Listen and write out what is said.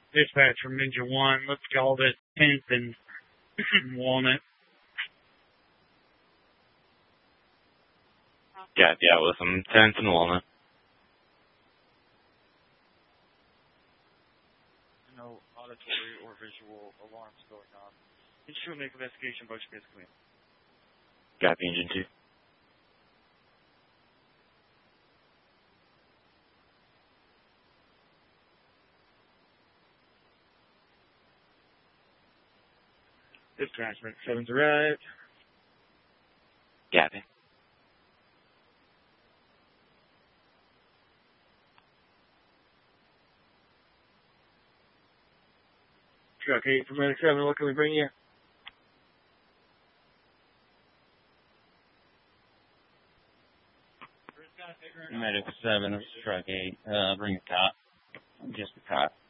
Dispatch from Ninja 1. Let's call it 10th and Walnut. Yeah, with them. 10th and Walnut. No auditory or visual alarms going on. Ensure make investigation, both space clean. Copy, Engine 2. Dispatch, 7's arrived. Copy. Truck 8 from Medic 7, what can we bring you? Medic 7, this is Truck 8. Bring a cop. Just a cop.